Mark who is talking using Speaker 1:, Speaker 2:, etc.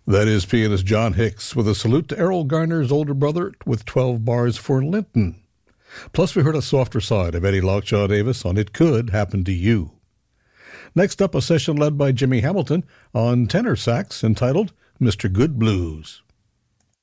Speaker 1: That is pianist John Hicks with a salute to Errol Garner's older brother with 12 bars for Linton. Plus we heard a softer side of Eddie Lockjaw Davis on It Could Happen to You. Next up, a session led by Jimmy Hamilton on tenor sax entitled Mr. Good Blues.